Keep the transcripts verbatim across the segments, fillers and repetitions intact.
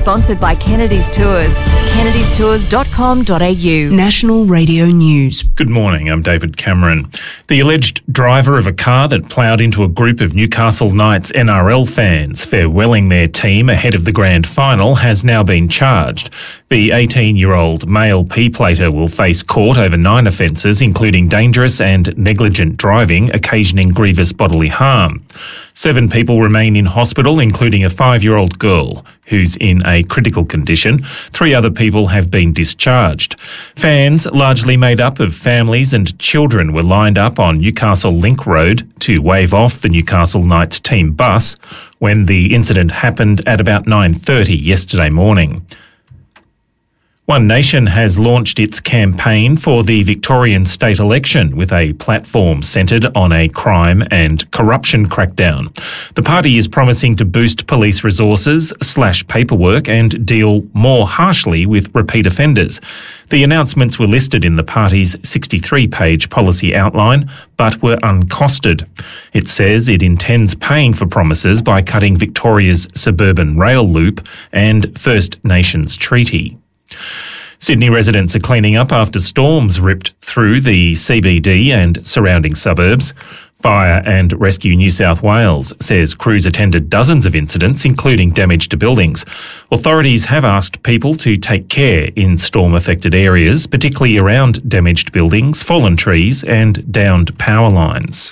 sponsored by Kennedy's Tours. kennedys tours dot com dot a u. National Radio News. Good morning, I'm David Cameron. The alleged driver of a car that ploughed into a group of Newcastle Knights N R L fans farewelling their team ahead of the grand final has now been charged. The eighteen-year-old male P-plater will face court over nine offences, including dangerous and negligent driving, occasioning grievous bodily harm. Seven people remain in hospital, including a five-year-old girl who's in a critical condition. Three other people have been discharged. Fans, largely made up of families and children, were lined up on Newcastle Link Road to wave off the Newcastle Knights team bus when the incident happened at about nine thirty yesterday morning. One Nation has launched its campaign for the Victorian state election with a platform centred on a crime and corruption crackdown. The party is promising to boost police resources, slash paperwork and deal more harshly with repeat offenders. The announcements were listed in the party's sixty-three page policy outline, but were uncosted. It says it intends paying for promises by cutting Victoria's suburban rail loop and First Nations treaty. Sydney residents are cleaning up after storms ripped through the C B D and surrounding suburbs. Fire and Rescue New South Wales says crews attended dozens of incidents, including damage to buildings. Authorities have asked people to take care in storm-affected areas, particularly around damaged buildings, fallen trees and downed power lines.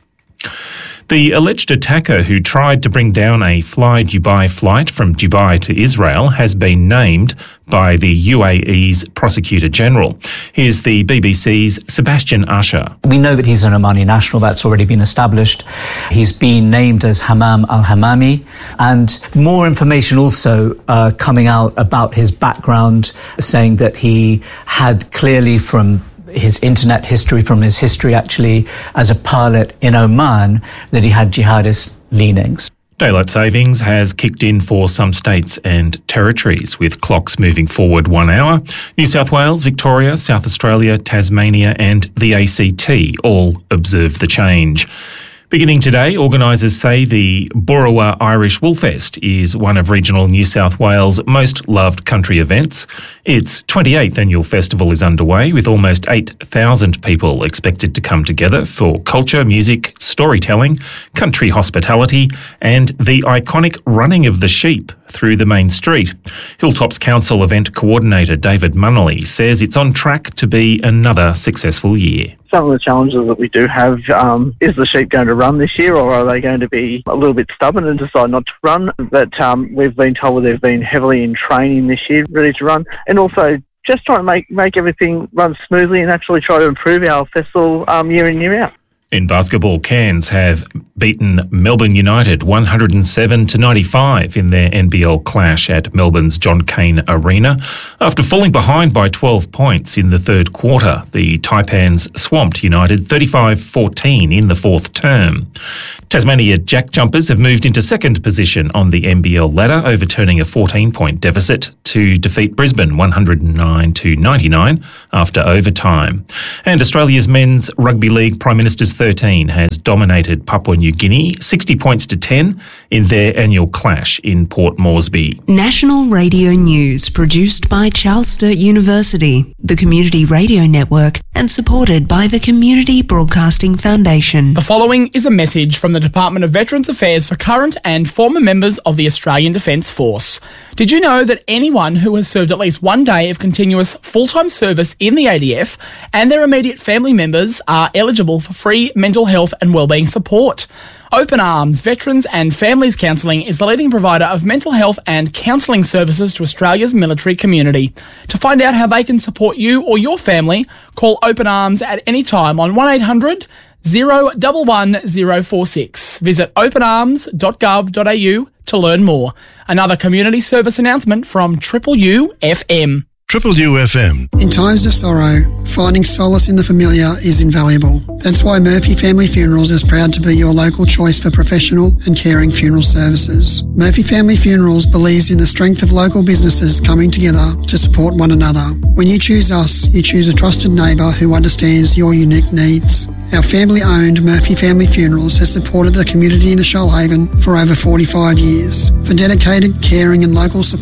The alleged attacker who tried to bring down a Fly Dubai flight from Dubai to Israel has been named by the U A E's Prosecutor General. Here's the B B C's Sebastian Usher. We know that he's an Omani national. That's already been established. He's been named as Hammam al-Hammami, and more information also uh, coming out about his background, saying that he had clearly from his internet history, from his history actually as a pilot in Oman, that he had jihadist leanings. Daylight savings has kicked in for some states and territories, with clocks moving forward one hour. New South Wales, Victoria, South Australia, Tasmania and the A C T all observed the change. Beginning today, organisers say the Boorowa Irish Woolfest is one of regional New South Wales' most loved country events. Its twenty-eighth annual festival is underway, with almost eight thousand people expected to come together for culture, music, storytelling, country hospitality and the iconic running of the sheep through the main street. Hilltops Council event coordinator David Munnelly says it's on track to be another successful year. Some of the challenges that we do have, um, is the sheep going to run this year, or are they going to be a little bit stubborn and decide not to run? But um, we've been told they've been heavily in training this year, ready to run, and also just trying to make, make everything run smoothly and actually try to improve our festival um, year in, year out. In basketball, Cairns have beaten Melbourne United one hundred seven to ninety-five in their N B L clash at Melbourne's John Cain Arena. After falling behind by twelve points in the third quarter, the Taipans swamped United thirty-five fourteen in the fourth term. Tasmania Jack Jumpers have moved into second position on the N B L ladder, overturning a fourteen-point deficit to defeat Brisbane one hundred nine to ninety-nine after overtime. And Australia's Men's Rugby League Prime Minister's thirteen has dominated Papua New Guinea sixty points to ten in their annual clash in Port Moresby. National Radio News, produced by Charles Sturt University, the Community Radio Network, and supported by the Community Broadcasting Foundation. The following is a message from the Department of Veterans Affairs for current and former members of the Australian Defence Force. Did you know that anyone who has served at least one day of continuous full-time service in the A D F and their immediate family members are eligible for free mental health and wellbeing support? Open Arms Veterans and Families Counselling is the leading provider of mental health and counselling services to Australia's military community. To find out how they can support you or your family, call Open Arms at any time on one eight hundred, zero one one zero four six. Visit open arms dot gov dot a u to learn more. Another community service announcement from Triple U F M. Triple U F M. In times of sorrow, finding solace in the familiar is invaluable. That's why Murphy Family Funerals is proud to be your local choice for professional and caring funeral services. Murphy Family Funerals believes in the strength of local businesses coming together to support one another. When you choose us, you choose a trusted neighbour who understands your unique needs. Our family-owned Murphy Family Funerals has supported the community in the Shoalhaven for over forty-five years. For dedicated, caring and local support,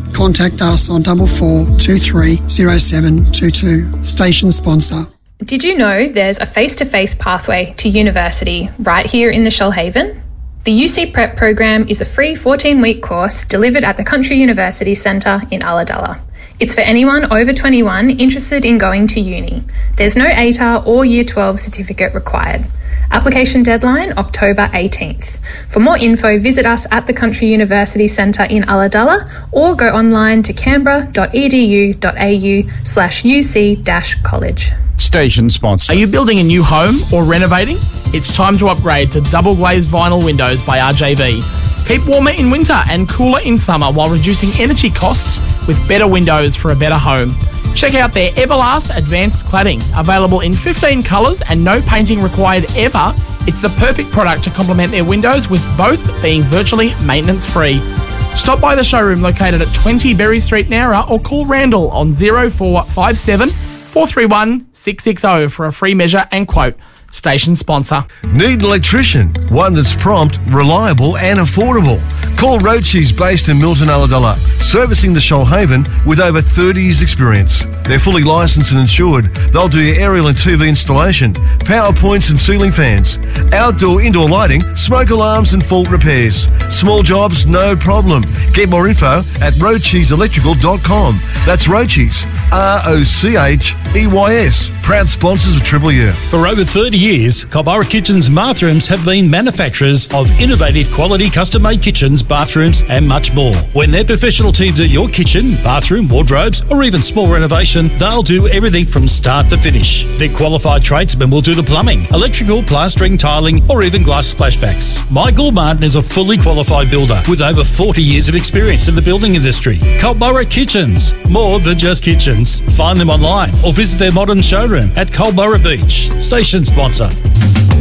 Contact us on double four two three zero seven two two. Station sponsor. Did you know there's a face-to-face pathway to university right here in the Shoalhaven? The U C Prep program is a free fourteen-week course delivered at the Country University Centre in Ulladulla. It's for anyone over twenty-one interested in going to uni. There's no A T A R or Year twelve certificate required. Application deadline October eighteenth. For more info, visit us at the Country University Centre in Ulladulla or go online to canberra.edu.au slash UC dash college. Station sponsor. Are you building a new home or renovating? It's time to upgrade to double glazed vinyl windows by R J V. Keep warmer in winter and cooler in summer while reducing energy costs with better windows for a better home. Check out their Everlast Advanced Cladding, available in fifteen colours and no painting required ever. It's the perfect product to complement their windows, with both being virtually maintenance free. Stop by the showroom located at twenty Berry Street, Nowra, or call Randall on zero four five seven four three one six six zero for a free measure and quote. Station sponsor. Need an electrician? One that's prompt, reliable and affordable. Call Roachies, based in Milton, Ulladulla, servicing the Shoalhaven with over thirty years experience. They're fully licensed and insured. They'll do your aerial and T V installation, power points and ceiling fans, outdoor, indoor lighting, smoke alarms and fault repairs. Small jobs, no problem. Get more info at roachies electrical dot com. That's Roachies, R O C H E Y S. Proud sponsors of Triple U. For over thirty years, Culburra Kitchens and Bathrooms have been manufacturers of innovative quality custom-made kitchens, bathrooms and much more. When their professional team do your kitchen, bathroom, wardrobes or even small renovation, they'll do everything from start to finish. Their qualified tradesmen will do the plumbing, electrical, plastering, tiling or even glass splashbacks. Michael Martin is a fully qualified builder with over forty years of experience in the building industry. Culburra Kitchens, more than just kitchens. Find them online or visit their modern showroom at Culburra Beach. Station sponsor.